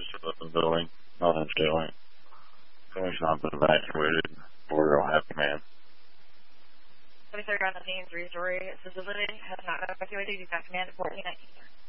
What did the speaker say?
of the building. Nothing's doing. Building's not been evacuated. We're all happy, man. 30 on the scene, 3-story assisted living has not evacuated. You've got command at 1419.